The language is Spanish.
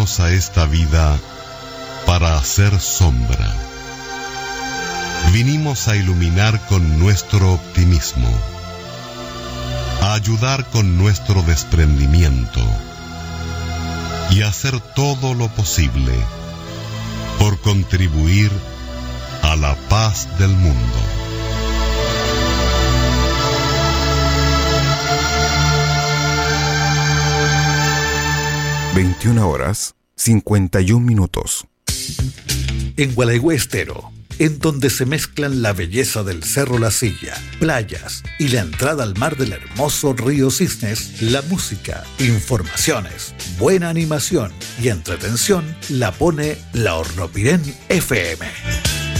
Vinimos a esta vida para hacer sombra. Vinimos a iluminar con nuestro optimismo, a ayudar con nuestro desprendimiento y a hacer todo lo posible por contribuir a la paz del mundo. (21:51). En Gualeguay Estero, en donde se mezclan la belleza del Cerro La Silla, playas y la entrada al mar del hermoso río Cisnes, la música, informaciones, buena animación y entretención la pone la Hornopirén FM.